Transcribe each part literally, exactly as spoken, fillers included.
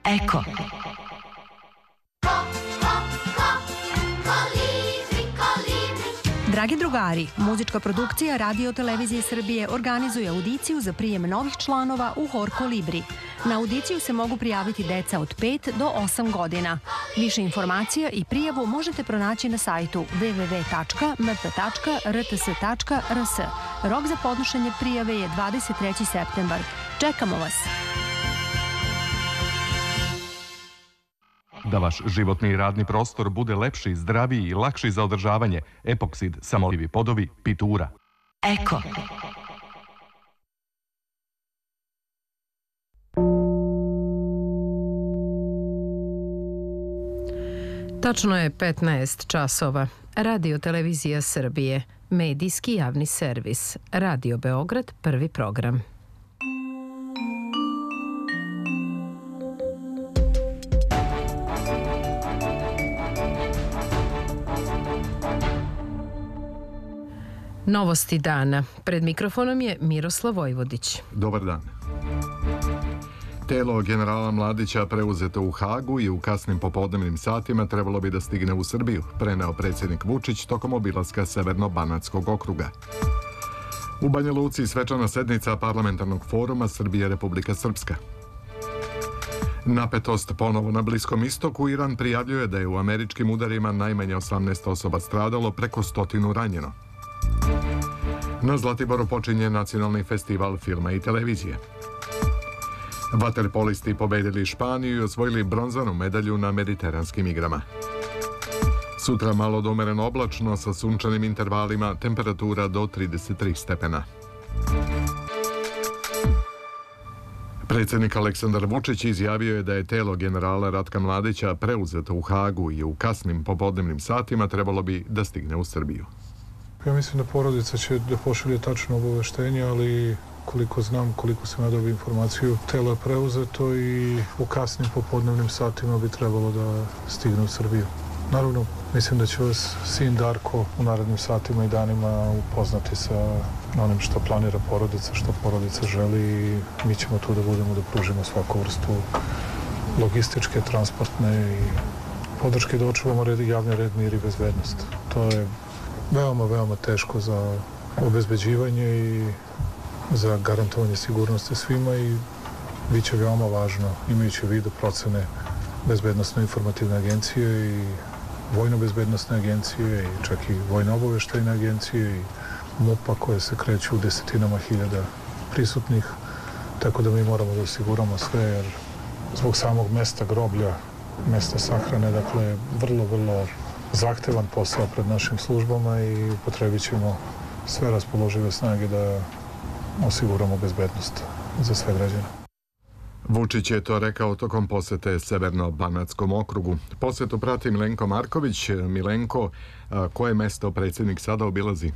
Eko. Dragi drugari, muzička produkcija Radio Televizije Srbije organizuje audiciju za prijem novih članova u Hor Kolibri. Na audiciju se mogu prijaviti deca od pet do osam godina. Više informacija i prijavu možete pronaći na sajtu w w w tačka m p tačka r t s tačka r s. Rok za podnošenje prijave je dvadeset treći septembar. Čekamo vas! Da vaš životni i radni prostor bude lepši, zdraviji i lakši za održavanje, Epoksid, samolivi podovi, Pitura. Eko. Tačno je petnaest časova. Radio Televizija Srbije, medijski javni servis. Radio Beograd, prvi program. Novosti dana. Pred mikrofonom je Miroslav Vojvodić. Dobar dan. Telo generala Mladića preuzeto u Hagu i u kasnim popodnevnim satima trebalo bi da stigne u Srbiju, preneo predsjednik Vučić tokom obilaska Severno-Banatskog okruga. U Banja Luci svečana sednica parlamentarnog foruma Srbija-Republika Srpska. Napetost ponovo na Bliskom istoku. Iran prijavljuje da je u američkim udarima najmanje osamnaest osoba stradalo, preko stotinu ranjeno. Na Zlatiboru počinje nacionalni festival filma i televizije. Vaterpolisti pobedili Španiju i osvojili bronzanu medalju na mediteranskim igrama. Sutra malo do umereno oblačno sa sunčanim intervalima, temperatura do trideset tri stepena. Predsjednik Aleksandar Vučić izjavio je da je telo generala Ratka Mladića preuzeto u Hagu i u kasnim popodnevnim satima trebalo bi da stigne u Srbiju. Ja mislim da porodica će da pošalje tačno obaveštenje, ali koliko znam, koliko sam ja dobio informaciju, telo je preuzeto i u kasnim popodnevnim satima bi trebalo da stigne u Srbiju. Naravno, mislim da će vas sin Darko u narednim satima i danima upoznati sa onim što planira porodica, što porodica želi i mi ćemo tu da budemo da pružimo svaku vrstu logističke, transportne i podrške da očuvamo red, javni red, mir i bezbednost. To je veoma, veoma teško za obezbeđivanje i za garantovanje sigurnosti svima i bit će veoma važno, imajući u vidu procene Bezbednosno-informativne agencije i Vojno-bezbednosne agencije i čak i Vojno-obaveštajne agencije i MUP-a koje se kreću u desetinama hiljada prisutnih, tako da mi moramo da osiguramo sve, jer zbog samog mesta groblja, mesta sahrane, dakle, vrlo, vrlo zahtevan posao pred našim službama i upotrebit ćemo sve raspoložive snage da osiguramo bezbednost za sve građane. Vučić je to rekao tokom posete Severno-Banatskom okrugu. Posetu prati Milenko Marković. Milenko, koje mesto predsjednik sada obilazi?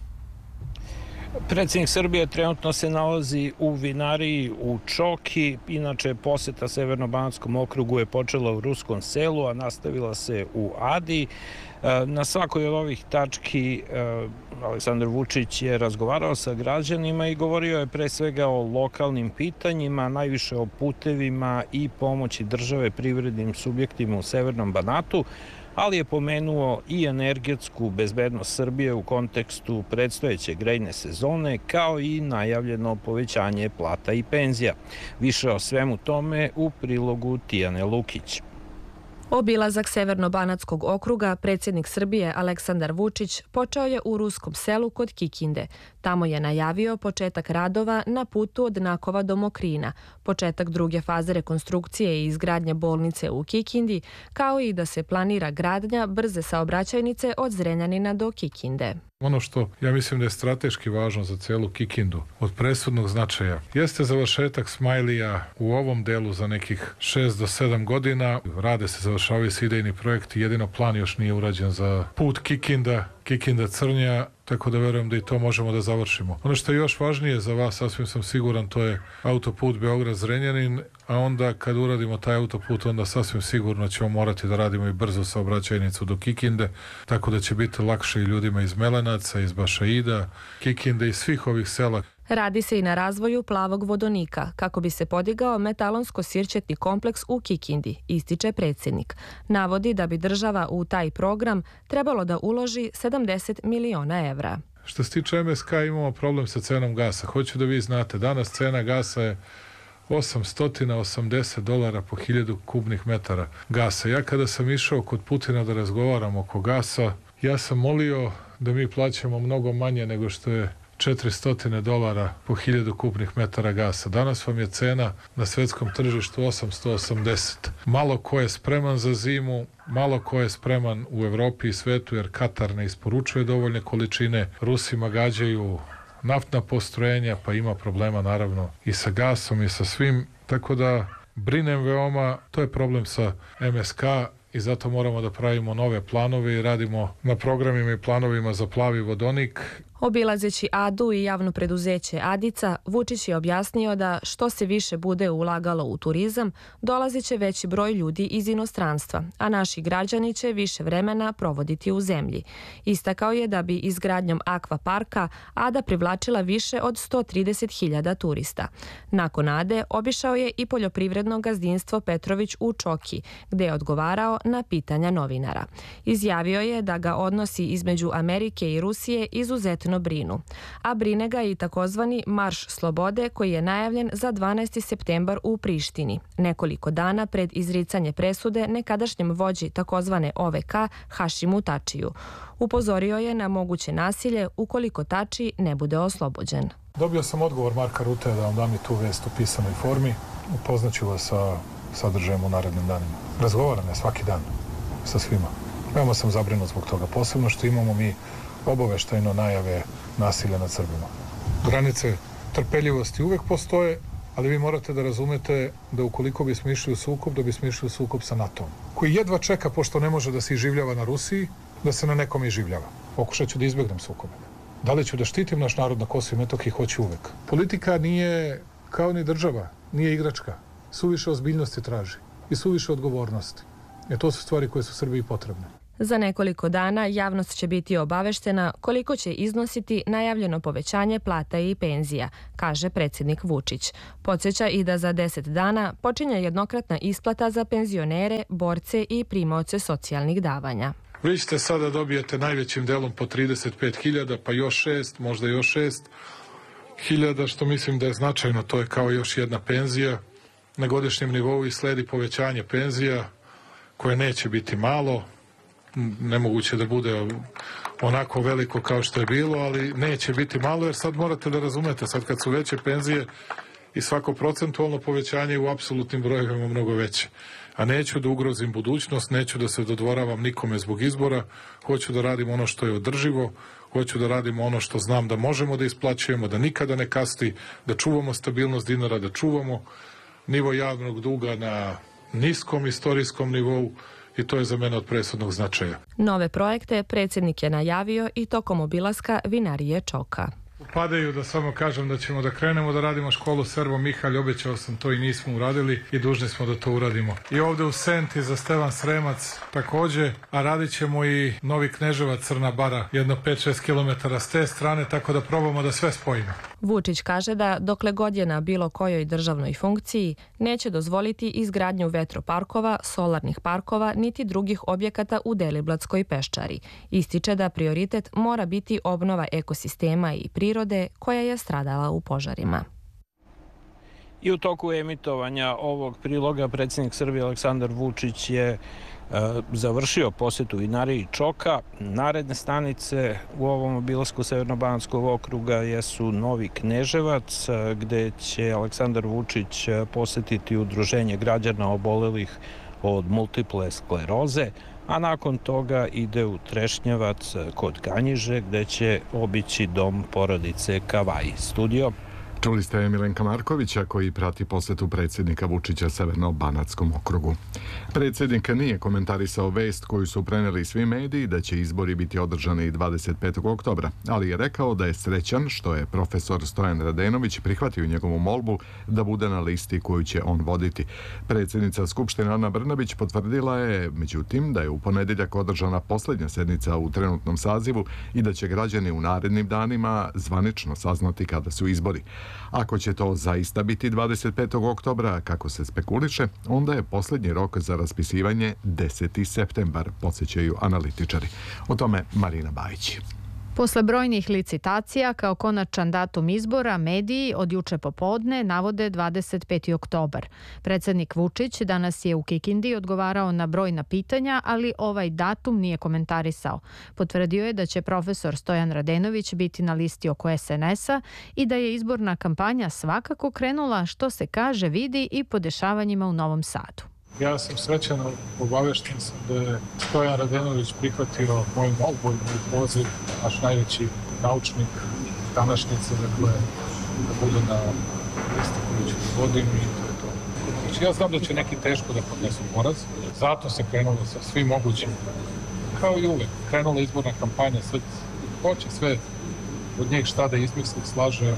Predsjednik Srbije trenutno se nalazi u vinariji u Čoki. Inače, poseta Severno-Banatskom okrugu je počela u Ruskom Selu, a nastavila se u Adi. Na svakoj od ovih tački Aleksandar Vučić je razgovarao sa građanima i govorio je pre svega o lokalnim pitanjima, najviše o putevima i pomoći države privrednim subjektima u Severnom Banatu, ali je pomenuo i energetsku bezbednost Srbije u kontekstu predstojeće grejne sezone, kao i najavljeno povećanje plata i penzija. Više o svemu tome u prilogu Tijane Lukić. Obilazak Severno-Banatskog okruga predsjednik Srbije Aleksandar Vučić počeo je u Ruskom Selu kod Kikinde. Tamo je najavio početak radova na putu od Nakova do Mokrina, početak druge faze rekonstrukcije i izgradnje bolnice u Kikindi, kao i da se planira gradnja brze saobraćajnice od Zrenjanina do Kikinde. Ono što ja mislim da je strateški važno za celu Kikindu, od presudnog značaja, jeste završetak Smajlija u ovom delu za nekih šest do sedam godina. Rade se, završavaju se idejni projekti, jedino plan još nije urađen za put Kikinda, Kikinda-Crnja, tako da verujem da i to možemo da završimo. Ono što je još važnije za vas, sasvim sam siguran, to je autoput Beograd-Zrenjanin, a onda kad uradimo taj autoput, onda sasvim sigurno ćemo morati da radimo i brzo saobraćajnicu do Kikinde, tako da će biti lakše i ljudima iz Melenaca, iz Bašaida, Kikinde i svih ovih sela. Radi se i na razvoju plavog vodonika, kako bi se podigao metalonsko-sirćetni kompleks u Kikindi, ističe predsjednik. Navodi da bi država u taj program trebalo da uloži sedamdeset miliona evra. Što se tiče M S K, imamo problem sa cenom gasa. Hoću da vi znate, danas cena gasa je osamsto osamdeset dolara po hiljadu kubnih metara gasa. Ja kada sam išao kod Putina da razgovaram oko gasa, ja sam molio da mi plaćamo mnogo manje nego što je četiristo dolara po hiljadu kubnih metara gasa. Danas vam je cena na svetskom tržištu osamsto osamdeset. Malo ko je spreman za zimu, malo ko je spreman u Evropi i svetu, jer Katar ne isporučuje dovoljne količine, Rusima gađaju naftna postrojenja, pa ima problema naravno i sa gasom i sa svim, tako da brinem veoma, to je problem sa M S K i zato moramo da pravimo nove planove i radimo na programima i planovima za plavi vodonik. Obilazeći Adu i javno preduzeće Adica, Vučić je objasnio da što se više bude ulagalo u turizam, dolazit će veći broj ljudi iz inostranstva, a naši građani će više vremena provoditi u zemlji. Istakao je da bi izgradnjom akvaparka Ada privlačila više od sto trideset hiljada turista. Nakon Ade obišao je i poljoprivredno gazdinstvo Petrović u Čoki, gde je odgovarao na pitanja novinara. Izjavio je da ga odnosi između Amerike i Rusije izuzetno brinu, a brine ga i takozvani Marš slobode koji je najavljen za dvanaesti septembar u Prištini, nekoliko dana pred izricanje presude nekadašnjem vođi takozvane O V K Hašimu Tačiju. Upozorio je na moguće nasilje ukoliko Tači ne bude oslobođen. Dobio sam odgovor Marka Rutea da vam dam i tu vest u pisanoj formi. Upoznaću vas sa sadržajem u narednim danima. Razgovaram je svaki dan sa svima. Veoma sam zabrinut zbog toga, posebno što imamo mi obaveštajno najave nasilja nad Srbima. Granice trpeljivosti uvek postoje, ali vi morate da razumete da ukoliko bismo išli u sukob, da bismo išli u sukob sa NATO-om, koji jedva čeka, pošto ne može da se iživljava na Rusiji, da se na nekom iživljava. Pokušat ću da izbegnem sukobe. Da li ću da štitim naš narod na Kosovu i Metohiji? Hoću uvek. Politika nije kao ni država, nije igračka. Suviše ozbiljnosti traži i suviše odgovornosti. E to su stvari koje su Srbiji potrebne. Za nekoliko dana javnost će biti obaveštena koliko će iznositi najavljeno povećanje plata i penzija, kaže predsjednik Vučić. Podsjeća i da za deset dana počinje jednokratna isplata za penzionere, borce i primaoce socijalnih davanja. Vi ćete sada dobijete najvećim delom po trideset pet hiljada, pa još šest, možda još šest hiljada, što mislim da je značajno. To je kao još jedna penzija na godišnjem nivou i sledi povećanje penzija koje neće biti malo. Nemoguće da bude onako veliko kao što je bilo, ali neće biti malo, jer sad morate da razumete, sad kad su veće penzije i svako procentualno povećanje u apsolutnim brojevima mnogo veće. A neću da ugrozim budućnost, neću da se dodvoravam nikome zbog izbora, hoću da radim ono što je održivo, hoću da radimo ono što znam da možemo da isplaćujemo, da nikada ne kasti, da čuvamo stabilnost dinara, da čuvamo nivo javnog duga na niskom istorijskom nivou, i to je za mene od presudnog značaja. Nove projekte predsjednik je najavio i tokom obilaska vinarije Čoka. Upadaju da samo kažem da ćemo da krenemo da radimo školu Servo Mihalj, obećao sam to i nismo uradili i dužni smo da to uradimo. I ovde u Senti za Stevan Sremac takođe, a radit ćemo i Novi Kneževac Crna Bara, jedno pet šest kilometara s te strane, tako da probamo da sve spojimo. Vučić kaže da dokle god je na bilo kojoj državnoj funkciji neće dozvoliti izgradnju vetroparkova, solarnih parkova niti drugih objekata u Deliblatskoj peščari. Ističe da prioritet mora biti obnova ekosistema i prirode koja je stradala u požarima. I u toku emitovanja ovog priloga predsjednik Srbije Aleksandar Vučić je e, završio posjetu vinariji Čoka. Naredne stanice u ovom obilasku Severno-banatskog okruga jesu Novi Kneževac, gde će Aleksandar Vučić posjetiti udruženje građana obolelih od multiple skleroze, a nakon toga ide u Trešnjevac kod Kanjiže, gde će obići dom porodice Kavaji. Studio. Čuli ste Milenka Markovića koji prati posetu predsjednika Vučića Severno-banatskom okrugu. Predsjednik nije komentarisao vest koju su preneli svi mediji da će izbori biti održani dvadeset petog oktobra, ali je rekao da je srećan što je profesor Stojan Radenović prihvatio njegovu molbu da bude na listi koju će on voditi. Predsjednica Skupštine Ana Brnabić potvrdila je, međutim, da je u ponedjeljak održana posljednja sednica u trenutnom sazivu i da će građani u narednim danima zvanično saznati kada su izbori. Ako će to zaista biti dvadeset petog oktobra, kako se spekuliše, onda je posljednji rok za raspisivanje deseti septembar, podsjećaju analitičari. O tome Marina Bajić. Posle brojnih licitacija, kao konačan datum izbora, mediji od juče popodne navode dvadeset peti oktobar. Predsjednik Vučić danas je u Kikindi odgovarao na brojna pitanja, ali ovaj datum nije komentarisao. Potvrdio je da će profesor Stojan Radenović biti na listi oko es en es-a i da je izborna kampanja svakako krenula, što se kaže, vidi i po dešavanjima u Novom Sadu. Ja sam srećan, obavešten sam da je Stojan Radenović prihvatio moju molbu i moj poziv, naš najveći naučnik današnjice, dakle, da bude na listi koju ću da vodim i to je to. Znači, ja znam da će neki teško da podnesu poraz, zato se krenulo sa svim mogućim, kao i uvek, krenula izborna kampanja, sve hoće sve od njih šta da izmisli, slaže,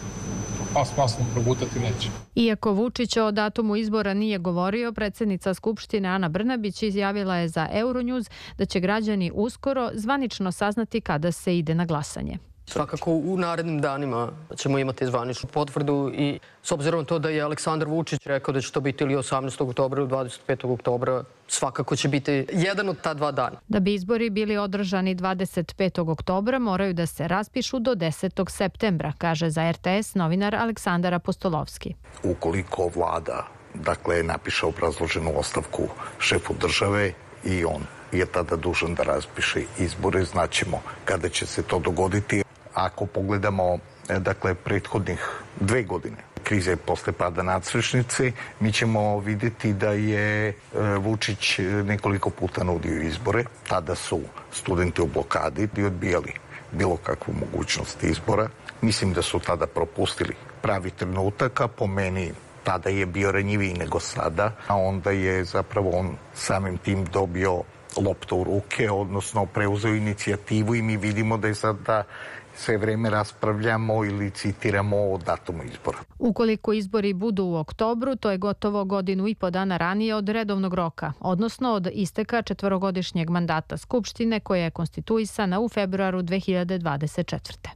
pas maslom probutati neće. Iako Vučić o datumu izbora nije govorio, predsjednica Skupštine Ana Brnabić izjavila je za Euronews da će građani uskoro zvanično saznati kada se ide na glasanje. Svakako u narednim danima ćemo imati zvaničnu potvrdu i s obzirom na to da je Aleksandar Vučić rekao da će to biti ili osamnaestog oktobra ili dvadeset petog oktobra, svakako će biti jedan od ta dva dana. Da bi izbori bili održani dvadeset petog oktobra, moraju da se raspišu do desetog septembra, kaže za er te es novinar Aleksandar Apostolovski. Ukoliko vlada, dakle, napiše obrazloženu ostavku šefu države i on je tada dužan da raspiše izbore, znaćemo kada će se to dogoditi. Ako pogledamo, dakle, prethodnih dve godine krize posle pada nadstrešnice, mi ćemo vidjeti da je Vučić nekoliko puta nudio izbore. Tada su studenti u blokadi i odbijali bilo kakvu mogućnost izbora. Mislim da su tada propustili pravi trenutak, a po meni tada je bio ranjiviji nego sada, a onda je zapravo on samim tim dobio loptu u ruke, odnosno preuzeo inicijativu i mi vidimo da je sada sve vreme raspravljamo ili citiramo o datumu izbora. Ukoliko izbori budu u oktobru, to je gotovo godinu i po dana ranije od redovnog roka, odnosno od isteka četvorogodišnjeg mandata Skupštine koja je konstituisana u februaru dve hiljade dvadeset četvrte.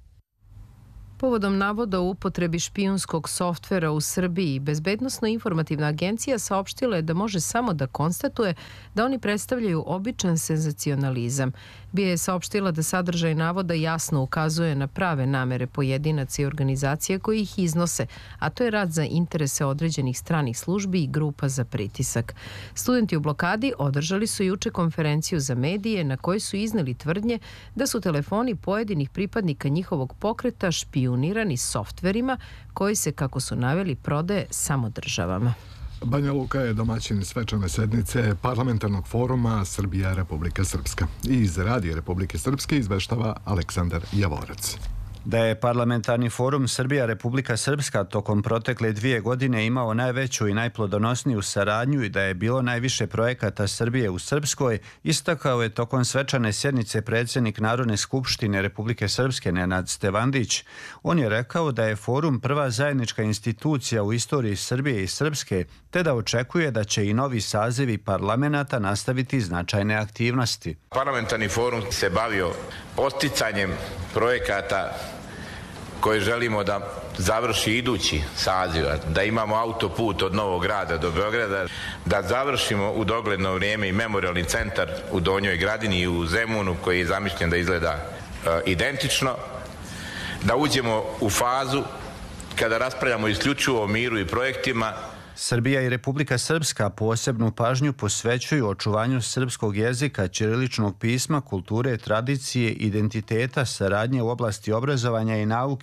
Povodom navoda o upotrebi špijunskog softvera u Srbiji, Bezbednosno-informativna agencija saopštila je da može samo da konstatuje da oni predstavljaju običan senzacionalizam. B I A je saopštila da sadržaj navoda jasno ukazuje na prave namere pojedinaca i organizacija koji ih iznose, a to je rad za interese određenih stranih službi i grupa za pritisak. Studenti u blokadi održali su juče konferenciju za medije na kojoj su izneli tvrdnje da su telefoni pojedinih pripadnika njihovog pokreta špijunirani softverima koji se, kako su naveli, prodaje samo državama. Banja Luka je domaćin svečane sednice Parlamentarnog foruma Srbija-Republika Srpska. Iz Radija Republike Srpske izveštava Aleksandar Javorac. Da je Parlamentarni forum Srbija-Republika Srpska tokom protekle dvije godine imao najveću i najplodonosniju saradnju i da je bilo najviše projekata Srbije u Srpskoj, istakao je tokom svečane sjednice predsjednik Narodne skupštine Republike Srpske Nenad Stevandić. On je rekao da je forum prva zajednička institucija u istoriji Srbije i Srpske, te da očekuje da će i novi sazivi parlamenta nastaviti značajne aktivnosti. Parlamentarni forum se bavio posticanjem projekata koje želimo da završi idući saziv, da imamo autoput od Novog Grada do Beograda, da završimo u dogledno vrijeme i memorialni centar u Donjoj Gradini i u Zemunu koji je zamišljen da izgleda uh, identično, da uđemo u fazu kada raspravljamo isključivo o miru i projektima. Srbija i Republika Srpska posebnu pažnju posvećuju očuvanju srpskog jezika, ćiriličnog pisma, kulture, tradicije, identiteta, saradnje u oblasti obrazovanja i nauke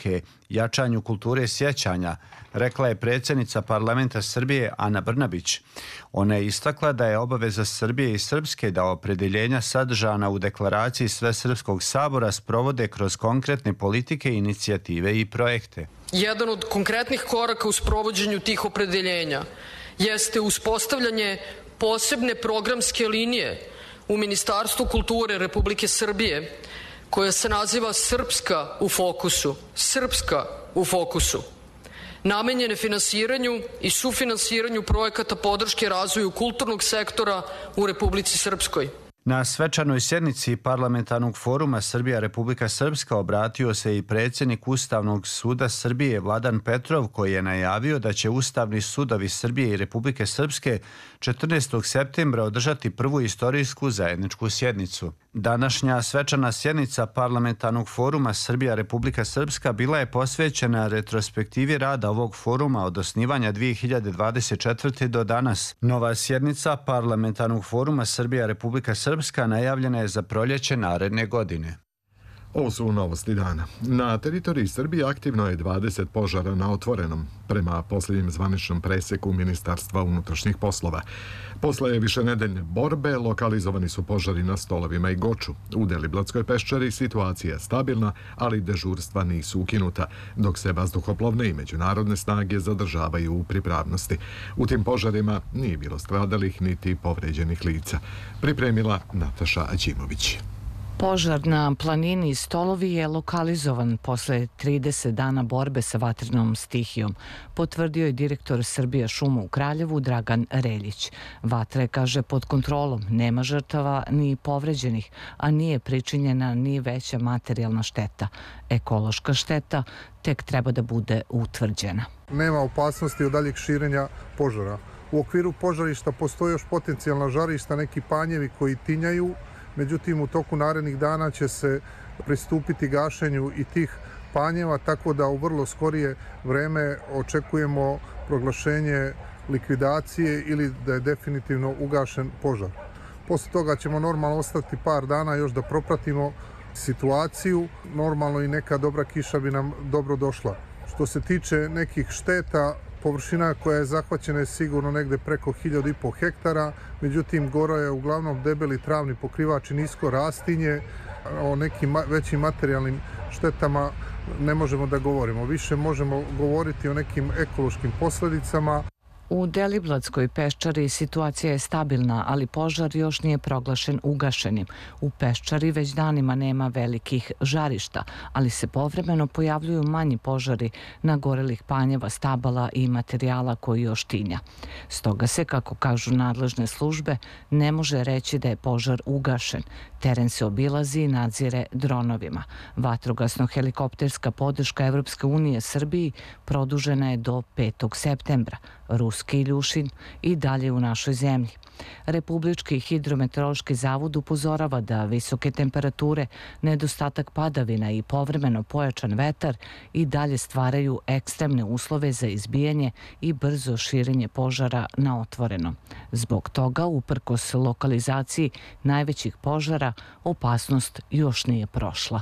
jačanju kulture sjećanja, rekla je predsjednica parlamenta Srbije Ana Brnabić. Ona je istakla da je obaveza Srbije i Srpske da opredeljenja sadržana u deklaraciji Svesrpskog sabora sprovode kroz konkretne politike, inicijative i projekte. Jedan od konkretnih koraka u sprovođenju tih opredeljenja jeste uspostavljanje posebne programske linije u Ministarstvu kulture Republike Srbije koja se naziva Srpska u fokusu. Srpska u fokusu. Namenjene finansiranju i sufinansiranju projekata podrške razvoju kulturnog sektora u Republici Srpskoj. Na svečanoj sjednici Parlamentarnog foruma Srbija Republika Srpska obratio se i predsjednik Ustavnog suda Srbije Vladan Petrov, koji je najavio da će Ustavni sudovi Srbije i Republike Srpske četrnaestog septembra održati prvu istorijsku zajedničku sjednicu. Današnja svečana sjednica Parlamentarnog foruma Srbija Republika Srpska bila je posvećena retrospektivi rada ovog foruma od osnivanja dvije hiljade dvadeset četvrte. do danas. Nova sjednica Parlamentarnog foruma Srbija Republika Srpska najavljena je za proljeće naredne godine. Ovo su novosti dana. Na teritoriji Srbije aktivno je dvadeset požara na otvorenom, prema posljednjem zvaničnom preseku Ministarstva unutrašnjih poslova. Posle višenedeljne borbe lokalizovani su požari na Stolovima i Goču. U Deliblatskoj peščari situacija je stabilna, ali dežurstva nisu ukinuta, dok se vazduhoplovne i međunarodne snage zadržavaju u pripravnosti. U tim požarima nije bilo stradalih niti povređenih lica. Pripremila Nataša Ađimović. Požar na planini Stolovi je lokalizovan posle trideset dana borbe sa vatrenom stihijom, potvrdio je direktor Srbija šuma u Kraljevu Dragan Reljić. Vatra je, kaže, pod kontrolom, nema žrtava ni povređenih, a nije pričinjena ni veća materijalna šteta. Ekološka šteta tek treba da bude utvrđena. Nema opasnosti od daljeg širenja požara. U okviru požarišta postoje još potencijalna žarišta, neki panjevi koji tinjaju. Međutim, u toku narednih dana će se pristupiti gašenju i tih panjeva, tako da u vrlo skorije vreme očekujemo proglašenje likvidacije ili da je definitivno ugašen požar. Posle toga ćemo normalno ostati par dana još da propratimo situaciju. Normalno i neka dobra kiša bi nam dobro došla. Što se tiče nekih šteta, površina koja je zahvaćena je sigurno negde preko hiljadu i po hektara, međutim goro je uglavnom debeli travni pokrivač i nisko rastinje. O nekim većim materijalnim štetama ne možemo da govorimo. Više možemo govoriti o nekim ekološkim posledicama. U Deliblatskoj peščari situacija je stabilna, ali požar još nije proglašen ugašenim. U peščari već danima nema velikih žarišta, ali se povremeno pojavljuju manji požari na gorelih panjeva, stabala i materijala koji još tinja. Stoga se, kako kažu nadležne službe, ne može reći da je požar ugašen. Teren se obilazi i nadzire dronovima. Vatrogasno-helikopterska podrška Evropske unije Srbiji produžena je do petog septembra. Ruski Iljušin i dalje u našoj zemlji. Republički hidrometeorološki zavod upozorava da visoke temperature, nedostatak padavina i povremeno pojačan vetar i dalje stvaraju ekstremne uslove za izbijanje i brzo širenje požara na otvoreno. Zbog toga, uprkos lokalizaciji najvećih požara, opasnost još nije prošla.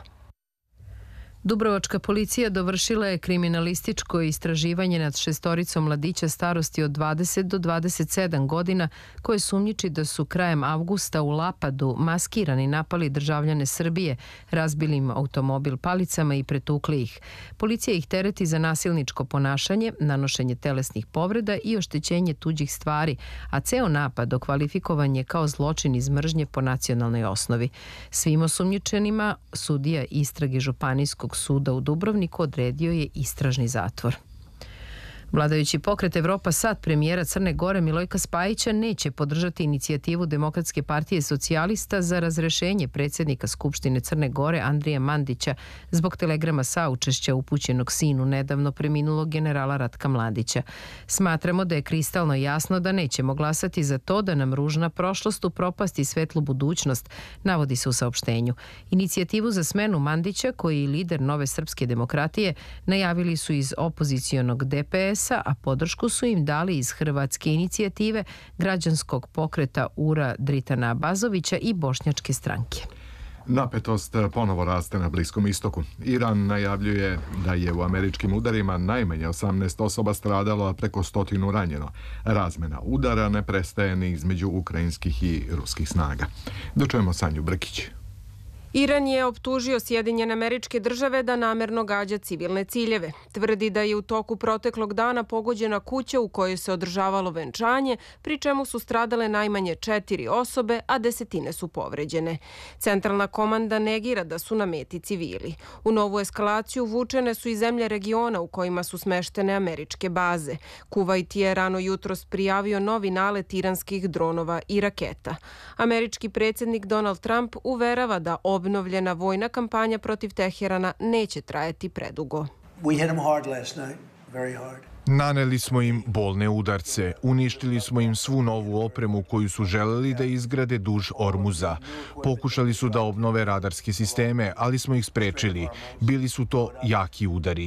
Dubrovačka policija dovršila je kriminalističko istraživanje nad šestoricom mladića starosti od dvadeset do dvadeset sedam godina koje sumnjiči da su krajem avgusta u Lapadu maskirani napali državljane Srbije, razbili im automobil palicama i pretukli ih. Policija ih tereti za nasilničko ponašanje, nanošenje telesnih povreda i oštećenje tuđih stvari, a ceo napad okvalifikovan je kao zločin iz mržnje po nacionalnoj osnovi. Svim osumnjičenima sudija istrage Županijskog suda u Dubrovniku odredio je istražni zatvor. Vladajući pokret Evropa Sad premijera Crne Gore Milojka Spajića neće podržati inicijativu Demokratske partije socijalista za razrešenje predsjednika Skupštine Crne Gore Andrija Mandića zbog telegrama saučešća upućenog sinu nedavno preminulog generala Ratka Mladića. Smatramo da je kristalno jasno da nećemo glasati za to da nam ružna prošlost upropasti svetlu budućnost, navodi se u saopštenju. Inicijativu za smenu Mandića, koji je lider Nove srpske demokratije, najavili su iz opozicionog D P S, a podršku su im dali iz Hrvatske inicijative, građanskog pokreta Ura Dritana Bazovića i Bošnjačke stranke. Napetost ponovo raste na Bliskom istoku. Iran najavljuje da je u američkim udarima najmanje osamnaest osoba stradalo, a preko stotinu ranjeno. Razmena udara ne prestaje ni između ukrajinskih i ruskih snaga. Dočujemo Sanju Brkić. Iran je optužio Sjedinjene Američke Države da namerno gađa civilne ciljeve. Tvrdi da je u toku proteklog dana pogođena kuća u kojoj se održavalo venčanje, pri čemu su stradale najmanje četiri osobe, a desetine su povređene. Centralna komanda negira da su na meti civili. U novu eskalaciju vučene su i zemlje regiona u kojima su smeštene američke baze. Kuvajt je rano jutros prijavio novi nalet iranskih dronova i raketa. Američki predsjednik Donald Trump uverava da obnovljena vojna kampanja protiv Teherana neće trajati predugo. Naneli smo im bolne udarce, uništili smo im svu novu opremu koju su želeli da izgrade duž Ormuza. Pokušali su da obnove radarske sisteme, ali smo ih sprečili. Bili su to jaki udari.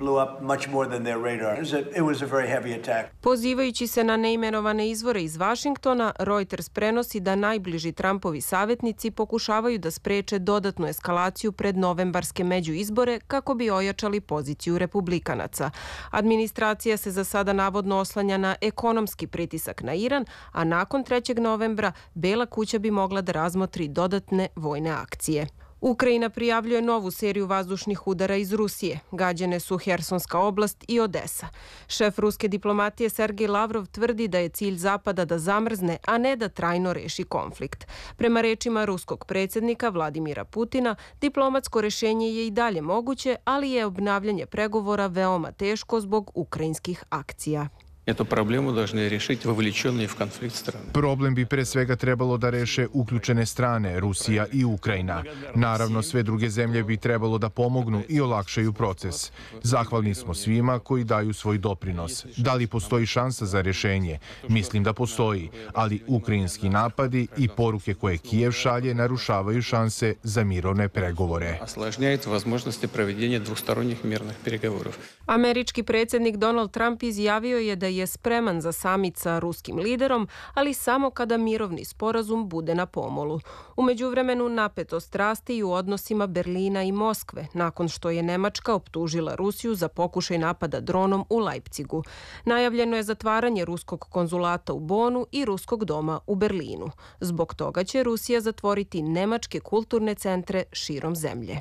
Pozivajući se na neimenovane izvore iz Vašingtona, Reuters prenosi da najbliži Trumpovi savjetnici pokušavaju da spreče dodatnu eskalaciju pred novembarske međuizbore kako bi ojačali poziciju republikanaca. Administracija se za sada navodno oslanja na ekonomski pritisak na Iran, a nakon trećeg novembra Bela kuća bi mogla da razmotri dodatne vojne akcije. Ukrajina prijavljuje novu seriju vazdušnih udara iz Rusije. Gađene su Hersonska oblast i Odesa. Šef ruske diplomatije Sergej Lavrov tvrdi da je cilj Zapada da zamrzne, a ne da trajno reši konflikt. Prema rečima ruskog predsjednika Vladimira Putina, diplomatsko rešenje je i dalje moguće, ali je obnavljanje pregovora veoma teško zbog ukrajinskih akcija. Эту проблему должны решить вовлеченные в конфликт страны. Problem bi pre svega trebalo da reše uključene strane, Rusija i Ukrajina. Naravno, sve druge zemlje bi trebalo da pomognu i olakšaju proces. Zahvalni smo svima koji daju svoj doprinos. Da li postoji šansa za rešenje? Mislim da postoji, ali ukrajinski napadi i poruke koje Kijev šalje narušavaju šanse za mirovne pregovore. Осложняет возможности проведения двусторонних мирных переговоров. Američki predsjednik Donald Trump izjavio je da je spreman za samit sa ruskim liderom, ali samo kada mirovni sporazum bude na pomolu. U međuvremenu napetost raste i u odnosima Berlina i Moskve, nakon što je Nemačka optužila Rusiju za pokušaj napada dronom u Leipzigu. Najavljeno je zatvaranje ruskog konzulata u Bonu i ruskog doma u Berlinu. Zbog toga će Rusija zatvoriti nemačke kulturne centre širom zemlje.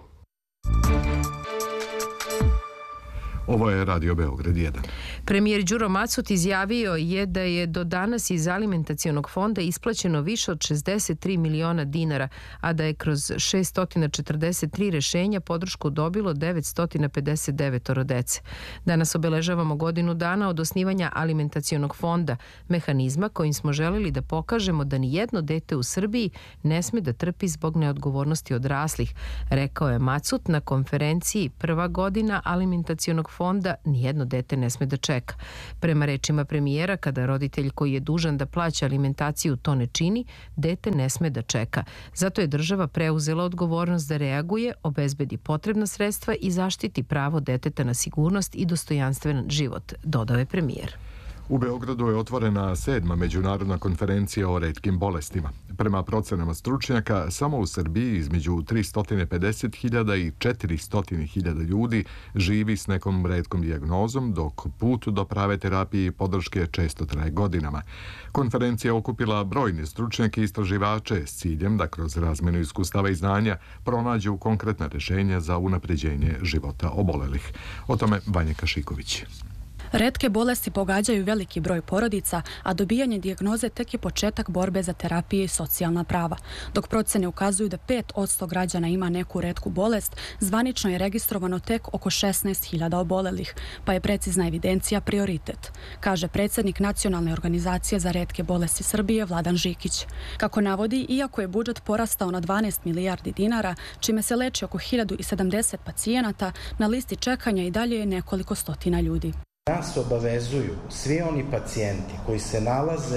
Ovo je Radio Beograd jedan. Premijer Đuro Macut izjavio je da je do danas iz alimentacionog fonda isplaćeno više od šezdeset tri miliona dinara, a da je kroz šessto četrdeset tri rešenja podršku dobilo devetsto pedeset devet dece. Danas obeležavamo godinu dana od osnivanja alimentacionog fonda, mehanizma kojim smo želeli da pokažemo da ni jedno dete u Srbiji ne sme da trpi zbog neodgovornosti odraslih, rekao je Macut na konferenciji Prva godina alimentacionog fonda nijedno dete ne sme da čeka. Prema rečima premijera, kada roditelj koji je dužan da plaća alimentaciju to ne čini, dete ne sme da čeka. Zato je država preuzela odgovornost da reaguje, obezbedi potrebna sredstva i zaštiti pravo deteta na sigurnost i dostojanstven život, dodao je premijer. U Beogradu je otvorena sedma međunarodna konferencija o retkim bolestima. Prema procenama stručnjaka, samo u Srbiji između tristo pedeset hiljada i četiristo hiljada ljudi živi s nekom retkom dijagnozom, dok put do prave terapije i podrške često traje godinama. Konferencija je okupila brojne stručnjake i istraživače s ciljem da kroz razmenu iskustava i znanja pronađu konkretna rešenja za unapređenje života obolelih. O tome Vanja Kašiković. Retke bolesti pogađaju veliki broj porodica, a dobijanje dijagnoze tek je početak borbe za terapije i socijalna prava. Dok procene ukazuju da pet posto građana ima neku retku bolest, zvanično je registrovano tek oko šesnaest hiljada obolelih, pa je precizna evidencija prioritet, kaže predsjednik Nacionalne organizacije za retke bolesti Srbije Vladan Žikić. Kako navodi, iako je budžet porastao na dvanaest milijardi dinara, čime se leči oko hiljadu sedamdeset pacijenata, na listi čekanja i dalje je nekoliko stotina ljudi. Nas obavezuju svi oni pacijenti koji se nalaze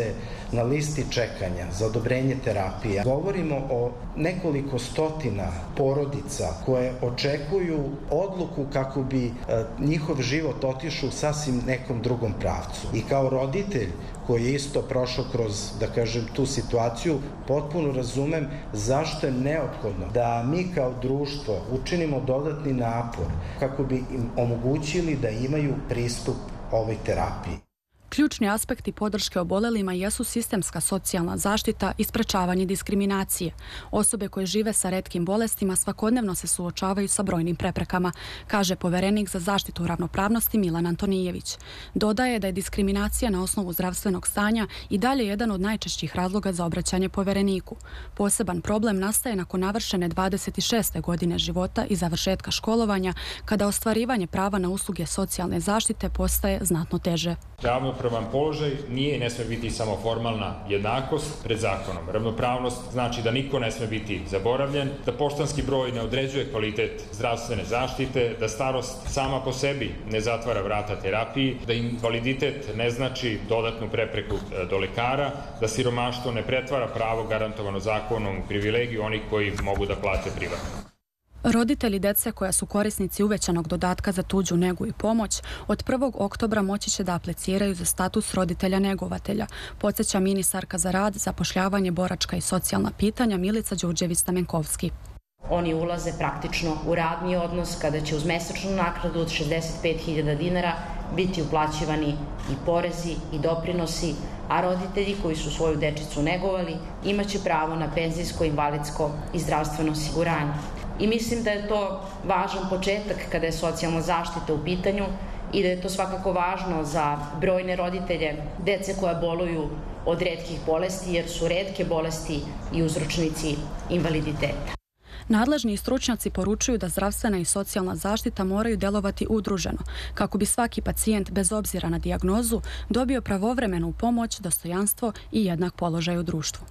na listi čekanja za odobrenje terapija. Govorimo o nekoliko stotina porodica koje očekuju odluku kako bi njihov život otišao u sasvim nekom drugom pravcu. I kao roditelj koji je isto prošao kroz, da kažem, tu situaciju, potpuno razumem zašto je neophodno da mi kao društvo učinimo dodatni napor kako bi im omogućili da imaju pristup ovoj terapiji. Ključni aspekti podrške obolelima jesu sistemska socijalna zaštita i sprečavanje diskriminacije. Osobe koje žive sa retkim bolestima svakodnevno se suočavaju sa brojnim preprekama, kaže poverenik za zaštitu ravnopravnosti Milan Antonijević. Dodaje da je diskriminacija na osnovu zdravstvenog stanja i dalje jedan od najčešćih razloga za obraćanje povereniku. Poseban problem nastaje nakon navršene dvadeset šeste godine života i završetka školovanja, kada ostvarivanje prava na usluge socijalne zaštite postaje znatno teže. Ravnopravan položaj nije i ne sme biti samo formalna jednakost pred zakonom. Ravnopravnost znači da niko ne sme biti zaboravljen, da poštanski broj ne određuje kvalitet zdravstvene zaštite, da starost sama po sebi ne zatvara vrata terapiji, da invaliditet ne znači dodatnu prepreku do lekara, da siromaštvo ne pretvara pravo garantovano zakonom u privilegiju onih koji mogu da plate privatno. Roditelji dece koja su korisnici uvećanog dodatka za tuđu negu i pomoć od prvog oktobra moći će da apliciraju za status roditelja negovatelja, podsjeća ministarka za rad, zapošljavanje, boračka i socijalna pitanja Milica Đurđević-Stamenkovski. Oni ulaze praktično u radni odnos kada će uz mesečnu naknadu od šezdeset pet hiljada dinara biti uplaćivani i porezi i doprinosi, a roditelji koji su svoju dečicu negovali imaće pravo na penzijsko, invalidsko i zdravstveno osiguranje. I mislim da je to važan početak kada je socijalna zaštita u pitanju i da je to svakako važno za brojne roditelje dece koja boluju od retkih bolesti, jer su retke bolesti i uzročnici invaliditeta. Nadležni stručnjaci poručuju da zdravstvena i socijalna zaštita moraju delovati udruženo, kako bi svaki pacijent, bez obzira na dijagnozu, dobio pravovremenu pomoć, dostojanstvo i jednak položaj u društvu.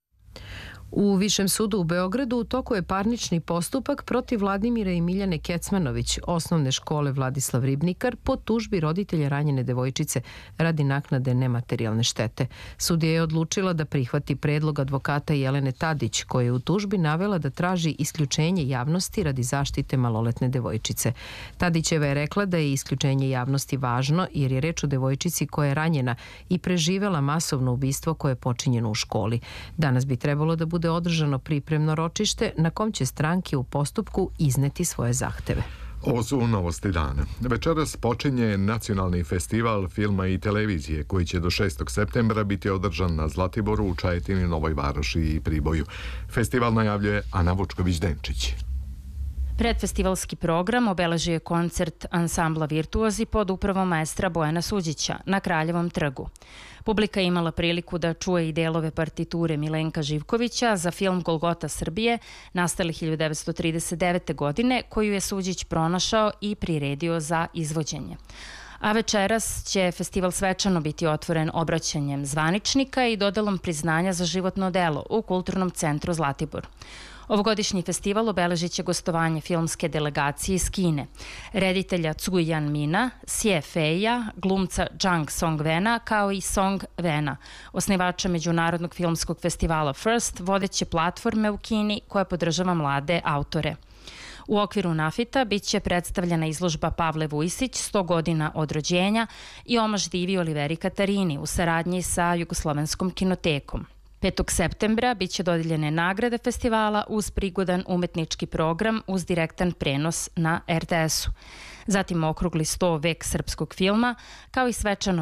U Višem sudu u Beogradu u toku je parnični postupak protiv Vladimira i Miljane Kecmanović, osnovne škole Vladislav Ribnikar, po tužbi roditelja ranjene devojčice radi naknade nematerijalne štete. Sudija je odlučila da prihvati predlog advokata Jelene Tadić, koja je u tužbi navela da traži isključenje javnosti radi zaštite maloletne devojčice. Tadićeva je rekla da je isključenje javnosti važno jer je reč o devojčici koja je ranjena i preživela masovno ubistvo koje je počinjeno u školi. Danas bi trebalo da bude održano pripremno ročište na kom će stranke u postupku izneti svoje zahteve. Ovo su novosti dana. Večeras počinje Nacionalni festival filma i televizije koji će do šestog septembra biti održan na Zlatiboru, u Čajetini, Novoj Varoši i Priboju. Festival najavljuje Ana Vučković-Denčić. Predfestivalski program obeležio je koncert ansambla Virtuozi pod upravom maestra Bojana Suđića na Kraljevom trgu. Publika je imala priliku da čuje i delove partiture Milenka Živkovića za film Golgota Srbije, nastali hiljadu devetsto trideset devete. godine, koju je Suđić pronašao i priredio za izvođenje. A večeras će festival svečano biti otvoren obraćanjem zvaničnika i dodelom priznanja za životno delo u Kulturnom centru Zlatibor. Ovogodišnji festival obeležit će gostovanje filmske delegacije iz Kine, reditelja Cujan Mina, Sije Feja, glumca Jang Song-vena, kao i Song Vena, osnivača Međunarodnog filmskog festivala First, vodeće platforme u Kini koja podržava mlade autore. U okviru Nafita bit će predstavljena izložba Pavle Vujsić, sto godina od rođenja, i omaž Divi Oliveri Katarini u saradnji sa Jugoslovenskom kinotekom. petog septembra bit će dodijeljene nagrade festivala uz prigodan umetnički program uz direktan prenos na er te esu. Zatim okrugli sto vek srpskog filma, kao i svečano